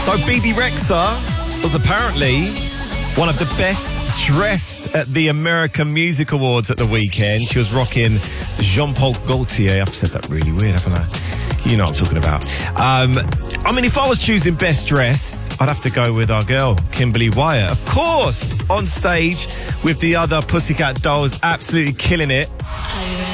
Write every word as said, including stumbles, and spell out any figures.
So Bebe Rexha was apparently one of the best dressed at the American Music Awards at the weekend. She was rocking Jean-Paul Gaultier. I've said that really weird, haven't I? You know what I'm talking about. Um, I mean, if I was choosing best dressed, I'd have to go with our girl, Kimberly Wyatt. Of course, on stage with the other Pussycat Dolls, absolutely killing it.